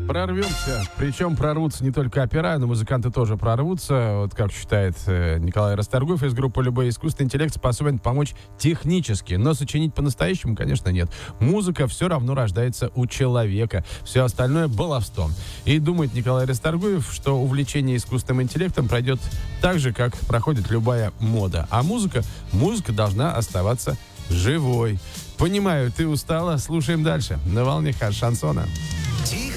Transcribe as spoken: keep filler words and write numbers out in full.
Прорвемся. Причем прорвутся не только опера, но музыканты тоже прорвутся. Вот как считает э, Николай Расторгуев из группы «Любой». Искусственный интеллект способен помочь технически, но сочинить по-настоящему, конечно, нет. Музыка все равно рождается у человека. Все остальное — баловство. И думает Николай Расторгуев, что увлечение искусственным интеллектом пройдет так же, как проходит любая мода. А музыка, музыка должна оставаться живой. Понимаю, ты устала. Слушаем дальше. На волне шансона.